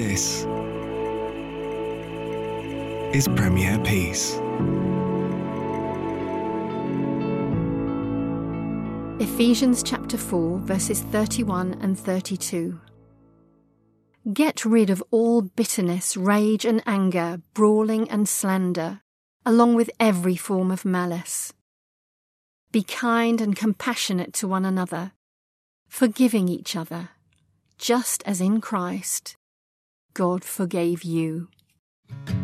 This is Premier Peace. Ephesians chapter 4, verses 31 and 32. Get rid of all bitterness, rage and anger, brawling and slander, along with every form of malice. Be kind and compassionate to one another, forgiving each other, just as in Christ God forgave you.